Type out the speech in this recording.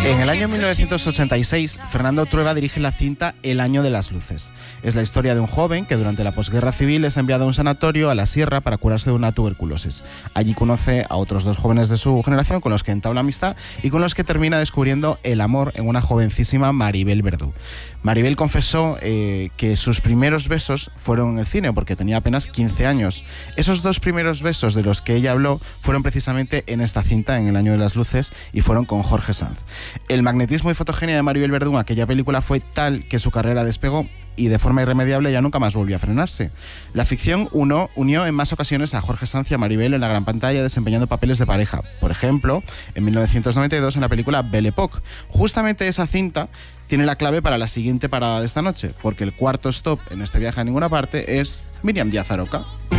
En el año 1986, Fernando Trueba dirige la cinta El año de las luces. Es la historia de un joven que durante la posguerra civil es enviado a un sanatorio a la sierra para curarse de una tuberculosis. Allí conoce a otros dos jóvenes de su generación con los que entabla amistad y con los que termina descubriendo el amor en una jovencísima Maribel Verdú. Maribel confesó que sus primeros besos fueron en el cine porque tenía apenas 15 años. Esos dos primeros besos de los que ella habló fueron precisamente en esta cinta, en El año de las luces, y fueron con Jorge Sanz. El magnetismo y fotogenia de Maribel Verdú en aquella película fue tal que su carrera despegó y de forma irremediable ya nunca más volvió a frenarse. La ficción unió en más ocasiones a Jorge Sanz y a Maribel en la gran pantalla desempeñando papeles de pareja. Por ejemplo, en 1992 en la película Belle Époque. Justamente esa cinta tiene la clave para la siguiente parada de esta noche, porque el cuarto stop en este viaje a ninguna parte es Miriam Díaz Aroca.